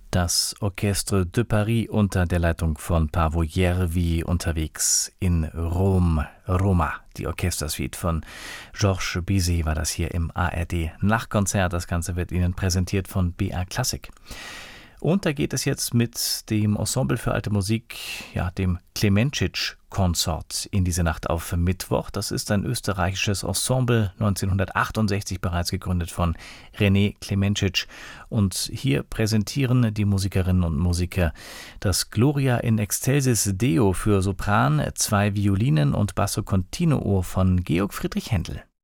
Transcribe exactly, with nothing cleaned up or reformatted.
Das Orchestre de Paris unter der Leitung von Paavo Järvi unterwegs in Rom, Roma. Die Orchestersuite von Georges Bizet war das hier im A R D Nachtkonzert. Das Ganze wird Ihnen präsentiert von B A Klassik. Und da geht es jetzt mit dem Ensemble für alte Musik, ja, dem Klemenčić-Konsort in diese Nacht auf Mittwoch. Das ist ein österreichisches Ensemble, neunzehnhundertachtundsechzig bereits gegründet von René Klemenčić. Und hier präsentieren die Musikerinnen und Musiker das Gloria in Excelsis Deo für Sopran, zwei Violinen und Basso Continuo von Georg Friedrich Händel.